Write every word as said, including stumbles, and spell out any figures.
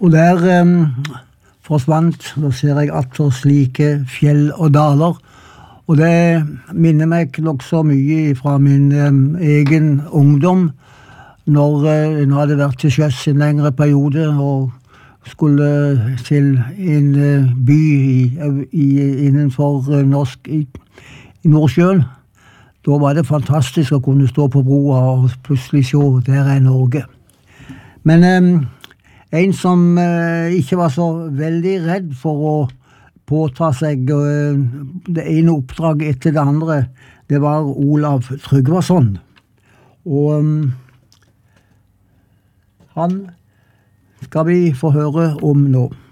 Og der um, forsvant, da ser jeg atter slike fjell og daler, og det minner meg nok så mye fra min um, egen ungdom, når uh, jeg hadde vært til sjøs en lengre periode, og skulle til en uh, by i, i, innenfor uh, norsk i, i Nordsjøen. Da var det fantastisk å kunne stå på broa og plutselig se, der er Norge. Men um, en som uh, ikke var så veldig redd for å påta seg uh, det ene oppdraget etter det andre, det var Olav Tryggvason. Og um, han skal vi få høre om nå.